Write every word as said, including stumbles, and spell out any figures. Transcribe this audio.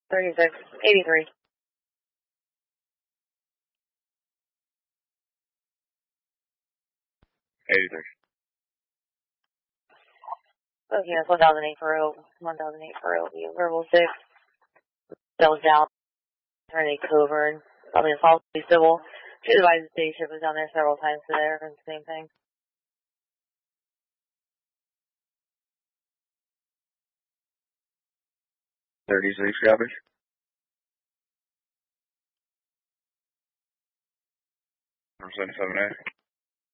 thirty-six, eighty-three. eighty-three. Okay, that's one thousand eight for Oak. one thousand eight for Oak. Verbal six. That was down. Trinity Coburn. Probably a false civil. She advised the state ship was down there several times today for the same thing. thirty-six, copy. seven seven eight.